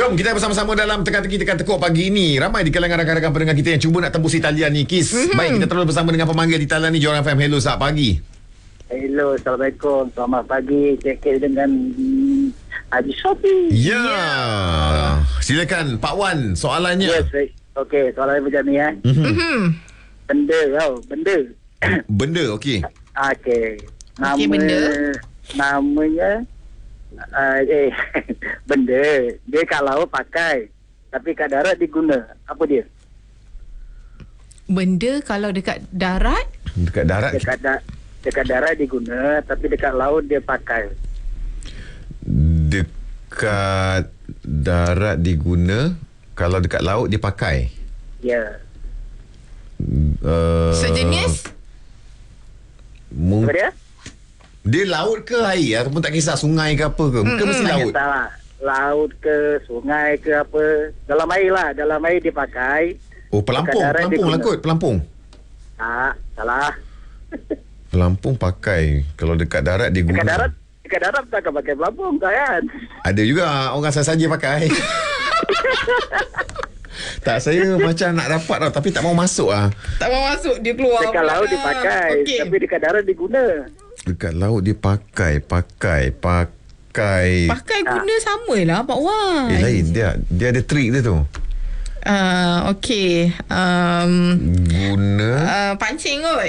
Jom kita bersama-sama dalam Teka-teki Teka-tekuk pagi ini. Ramai di kalangan rakan-rakan pendengar kita yang cuba nak tembus talian ni, Kis. Baik, kita terus bersama dengan pemanggil di talian ni, Joran FM. Hello, selamat pagi. Hello, Assalamualaikum. Selamat pagi. Cekik dengan Haji Sofi. Ya. Silakan Pak Wan, soalannya. Yes, baik. Okey, soalan macam ni Benda tau, benda. Benda, okey. Okey. Okey, benda. Namanya benda. Dia kat laut pakai, tapi kat darat diguna. Apa dia? Benda kalau dekat darat. Dekat darat. Dekat darat diguna, tapi dekat laut dia pakai. Dekat darat diguna, kalau dekat laut dia pakai. Ya. Sejenis. Apa dia? Dia laut ke air ataupun tak kisah sungai ke apa ke? Ke mesti laut? Tak lah. Laut ke, sungai ke apa. Dalam air lah. Dalam air dia pakai. Oh, pelampung. Pelampung lah kot. Pelampung. Tak, salah. Pelampung pakai. Kalau dekat darat dia guna. Dekat darat tak akan pakai pelampung kan? Ada juga orang saja pakai. Tak, saya macam nak dapat tau, tapi tak mau masuk lah. Tak mau masuk, dia keluar. Dekat laut dia pakai, okay. Tapi dekat darat dia guna. Dekat laut dia pakai. Pakai guna sama lah Pak Wan. Lain, dia ada trik dia tu. Okey. Guna Pancing kot.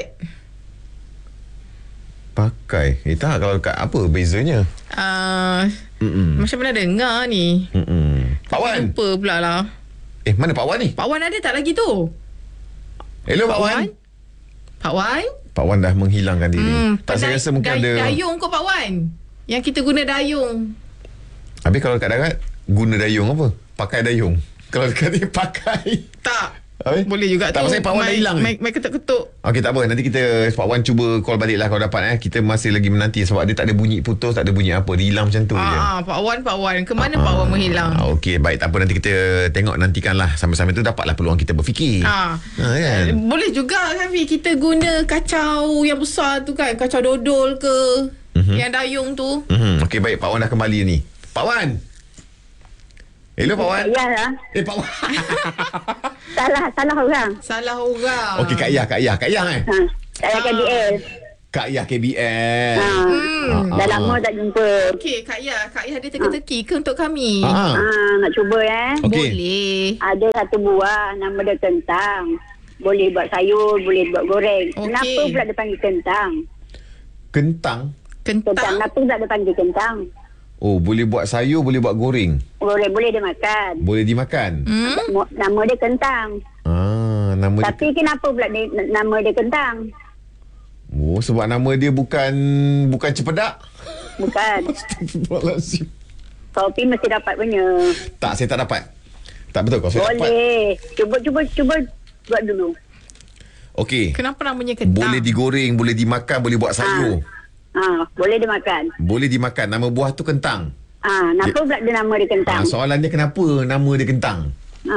pakai. Tak, kalau dekat apa bezanya? Macam mana dengar ni. Pak Wan. Lupa pula lah. Mana Pak Wan ni? Pak Wan ada tak lagi tu? Hello Pak Wan. Pak Wan? Pak Wan dah menghilangkan diri. Tak, saya rasa mungkin ada dayung kot Pak Wan. Yang kita guna dayung. Habis kalau dekat darat guna dayung apa? Pakai dayung. Kalau dekat ni pakai. Tak. Habis? Boleh juga tak, tu. Tak, Pak Wan dah hilang ni. Mai ketuk-ketuk. Okey, tak apa. Nanti kita Pak Wan cuba call balik lah kalau dapat. Kita masih lagi menanti sebab dia tak ada bunyi putus, tak ada bunyi apa. Dia hilang macam tu je. Pak Wan. Ke mana Pak Wan menghilang? Okey, baik. Tak apa. Nanti kita tengok, nantikanlah. Sampai-sampai tu dapatlah peluang kita berfikir. Kan? Boleh juga kan kita guna kacau yang besar tu kan. Kacau dodol ke. Yang dayung tu. Okey, baik. Pak Wan dah kembali ni. Pak Wan. Hello Pak Wan. Ya lah. Pak Wan. Salah orang. Salah orang. Okey, Kak Yah Saya KBL. Kak Yah KBL. Dah lama tak jumpa. Okey, Kak Yah ada teka-teki ke untuk kami? Nak cuba Okey. Boleh. Ada satu buah nama dia kentang. Boleh buat sayur, boleh buat goreng. Okey. Kenapa pula dia panggil kentang? Kentang. Kenapa pula dia panggil kentang? Oh, boleh buat sayur, boleh buat goreng. Boleh dia makan. Boleh dimakan. Nama dia kentang. Nama Tapi kenapa pula nama dia kentang? Oh, sebab nama dia bukan cepedak. Bukan. Astagfirullahalazim. Sofi mesti dapat punya. Tak, saya tak dapat. Tak betul kau saya dapat. Boleh. Cuba buat dulu. Okey. Kenapa namanya kentang? Boleh digoreng, boleh dimakan, boleh buat sayur. Boleh dimakan. Boleh dimakan. Nama buah tu kentang. Kenapa pula dia nama dia kentang? Soalan dia kenapa nama dia kentang?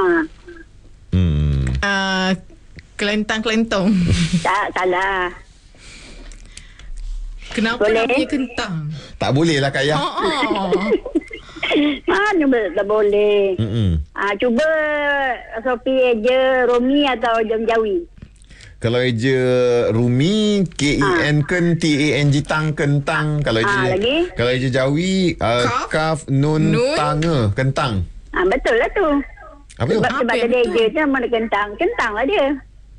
Kelentang-kelentong. Tak, salah. Kenapa Boleh? namanya kentang? Tak boleh lah Kak Yah. Mana tak boleh. Cuba Sofi eja Romi atau Jom Jawi. Kalau eja Rumi, K-E-N ken, T-A-N-G tang, kentang. Kalau eja lagi? Kalau eja Jawi, kaf nun tanga, kentang. Betul lah tu. Apa tu? Sebab dia eja tu nama dia kentang. Kentang lah dia.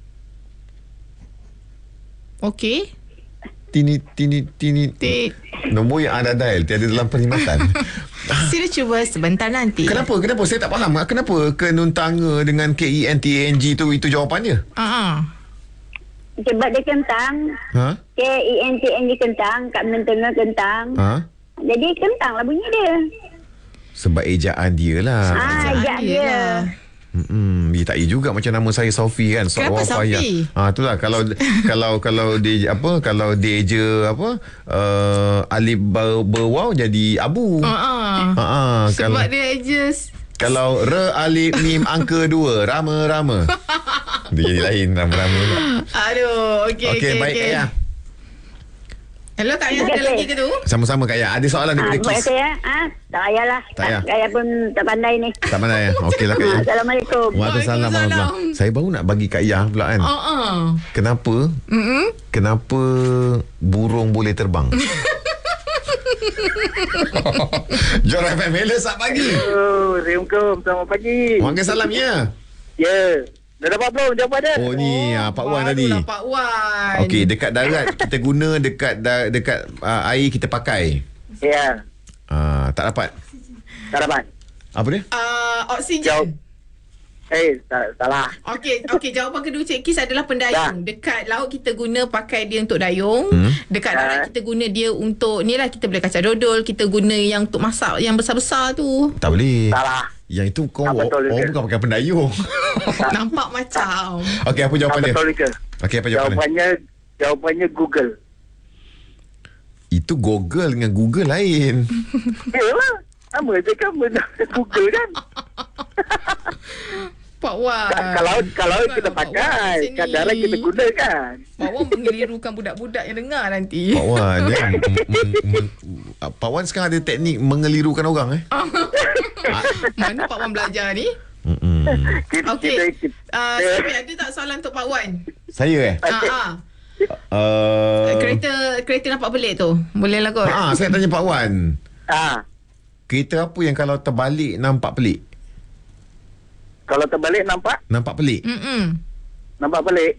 Okey. Tini. Nombor yang anda dial tiada dalam perkhidmatan. Sila cuba sebentar nanti. Kenapa? Saya tak faham. Kenapa kenun tanga dengan K-E-N-T-A-N-G tu itu jawapannya? Sebab dia kentang. K-E-N-T-N-G kentang. Kat mentengah kentang. Jadi kentang lah bunyi dia. Sebab ejaan dia lah. Ejaan dia. Dia tak juga macam nama saya Sofi kan. Kenapa Sofi? Itulah kalau dia kalau dia je alif berwaw jadi abu. Sebab dia just kalau re alif mim angka 2 rama. Dia jadi lain rama-rama. Aduh, okey baik ya. Hello Kak Ayah, ada lagi ke tu? Sama-sama Kak Ayah. Ada soalan daripada Buat Kis? saya, tak payahlah. Tak payah. Saya pun tak pandai ni. Tak mana ya? Okeylah Kak Ayah. Assalamualaikum. Waalaikumsalam warahmatullahi. Saya baru nak bagi Kak Ayah pula kan. Kenapa? Kenapa burung boleh terbang? Jor FM, hello, selamat pagi. Assalamualaikum, selamat pagi. Waalaikumsalam ya. Ya. Dah dapat belum jawapan dia? Oh ni Pak Wan tadi. Barulah Pak Wan. Okey, dekat darat kita guna, dekat air kita pakai. Ya. Tak dapat. Tak dapat. Apa dia? Oksigen. Salah. Okey, jawapan kedua Cik Kis adalah pendayung. Dekat laut kita guna pakai dia untuk dayung. Dekat darat kita guna dia untuk ni lah, kita boleh kacau dodol, kita guna yang untuk masak yang besar-besar tu. Tak boleh. Salah. Yang itu kau Tak betul orang juga. bukan pakai pendayung. Nampak macam. Okey, apa jawapan Tak dia? betul ke? Okey, apa jawapan dia? Jawapannya Google. Itu Google dengan Google lain. Yalah. Sama je kan benda Google kan? Pak Wan. Kalau kita Pak Wan pakai, sini. kat darat kita guna kan? Pak Wan mengelirukan budak-budak yang dengar nanti. Pak Wan dia Pak Wan sekarang ada teknik mengelirukan orang Mana Pak Wan belajar ni? Okey. Syafie, ada tak soalan untuk Pak Wan? Saya Kereta nampak pelik tu. Boleh lah kot. saya tanya Pak Wan. Ah, Kereta apa yang kalau terbalik nampak pelik? kalau terbalik nampak Pelik. nampak pelik.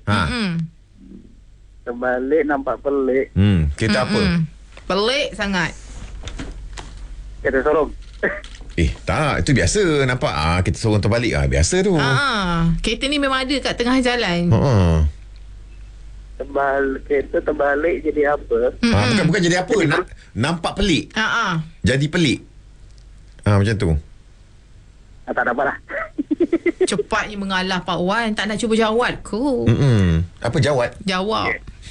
Terbalik nampak pelik. Kereta apa? Pelik sangat. Kita sorong. Tak, itu biasa nampak. Kita sorong terbalik biasa tu. Kereta ni memang ada kat tengah jalan. Kereta terbalik jadi apa? Bukan jadi apa, nampak pelik. Jadi pelik. Macam tu. Tak dapat lah. Cepatnya mengalah Pak Wan. Tak nak cuba jawab ke? Apa jawab? Jawab.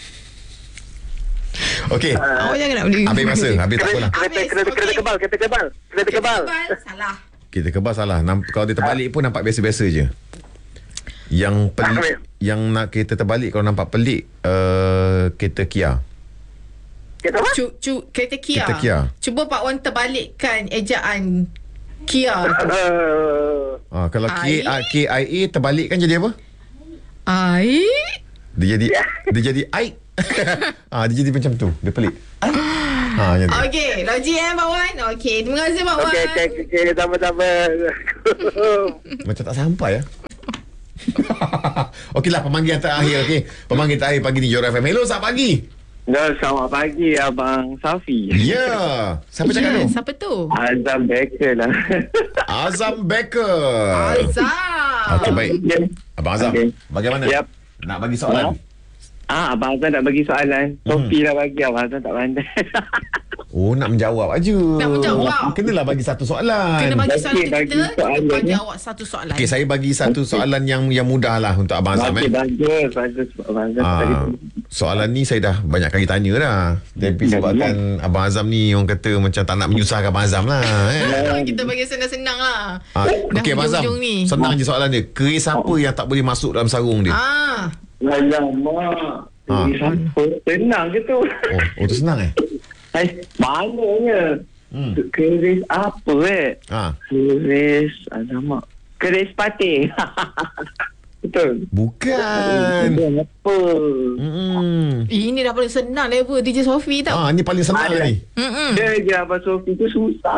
Okey. Awak jangan nak beli. Habis masa. Habis tak apalah. Kereta kebal. Kereta kebal. Salah. Kita kebal salah. Kalau dia terbalik pun nampak biasa-biasa je. Yang pelik, yang nak kereta terbalik kalau nampak pelik, kereta Kia. Kereta apa? Kereta Kia. Kereta Kia. Cuba Pak Wan terbalikkan ejaan Kia tu. Kalau KIA terbalik kan jadi apa? Air. Dia jadi aik. Dia jadi macam tu. Dia pelik. Macam tu. Okey, logik Pak Wan. Okey, terima kasih Pak Wan. Okey, sama-sama. Macam tak sampai Okeylah, pemanggilan terakhir. Okey, pemanggilan terakhir pagi ni Jor FM. Hello, selamat pagi. Selamat pagi Abang Safi. Ya. Siapa cakap tu? Siapa tu? Azam Becker lah. Azam Becker. Azam. Okey, baik. Abang Azam, Okey. bagaimana? Yap. Nak bagi soalan? Abang Azam nak bagi soalan. Sofi dah bagi, Abang Azam tak pandai. Nak menjawab aja. Nak menjawab. Kenalah bagi satu soalan. Kena bagi soalan Okey, untuk bagi kita. soalan Bagi ni. awak satu soalan. Okey, saya bagi satu soalan yang mudah lah untuk Abang Azam. Okey, bagus. Abang Azam tadi. Soalan ni saya dah banyak kali tanya dah. Tapi sebabkan Abang Azam ni orang kata macam tak nak menyusahkan Abang Azam lah. Kita bagi senang-senang lah. Okey, Abang Azam. hujung ni. Senang je soalan dia. Keris apa yang tak boleh masuk dalam sarung dia? Alamak. Senang ke tu? Oh, tu senang Maknanya. Keris apa Keris. Alamak. Keris patih. Betul. Bukan. Apa? Ini dah paling senang level DJ Sofi tau. Ni paling senang ni. Dia je Abang Sofi tu susah.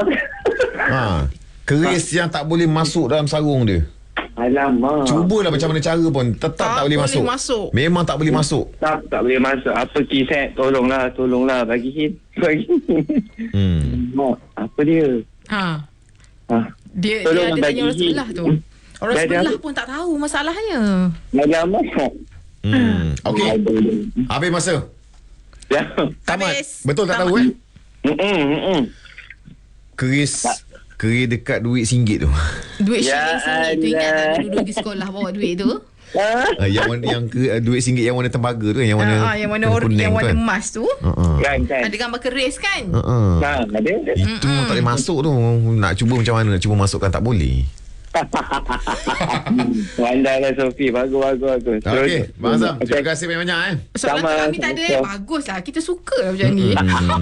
Keris yang tak boleh masuk dalam sarung dia. Alamak. Cubalah macam mana cara pun tetap tak boleh masuk. Memang tak boleh masuk. Tak boleh masuk. Apa kisah? Tolonglah bagi hit. Apa dia? Dia Tolong ada bagi tanya orang hit. sebelah tu. Orang sebelah pun tak tahu masalahnya. Alamak. Okey. Habis masa. Ya. Tamat. Habis. Betul tak Tamat. tahu Keris dekat duit RM1 tu. Duit Ya RM1 tu, ingat tak Allah. dulu di sekolah bawa duit tu? yang duit RM1 yang warna tembaga tu, yang warna Yang warna kuning yang tu warna kan. emas tu. Kan. Ada gambar keris kan? Ada. Itu tak boleh masuk tu. Nak cuba macam mana? Nak cuba masukkan tak boleh. Pandai lah Sophie. Bagus. Okey, Abang Azam, terima kasih banyak-banyak. Soalan kami tak ada. Bagus lah. Kita suka lah macam ni.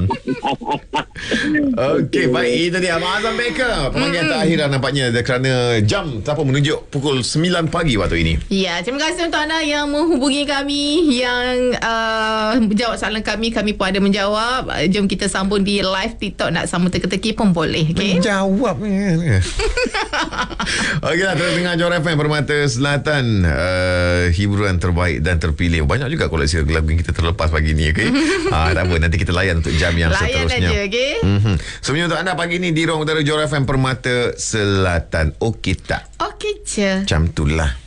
Okey, baik. Itu dia Abang Azam Baker. Pemanggilan terakhir dah nampaknya kerana jam telah pun menunjuk pukul 9 pagi waktu ini. Ya, terima kasih untuk anda yang menghubungi kami, yang menjawab soalan kami. Kami pun ada menjawab. Jom kita sambung di live TikTok. Nak sambung teka-teki pun boleh. Okay? Menjawab ni. Okeylah, terus dengar Johor FM Permata Selatan. Hiburan terbaik dan terpilih. Banyak juga koleksi lagu yang kita terlepas pagi ni. Okay? Tak apa, nanti kita layan untuk jam yang seterusnya. Layan aja, okay? Sebenarnya untuk anda pagi ni di ruang utara Johor FM Permata Selatan. Okey tak? Okey je. Macam itulah.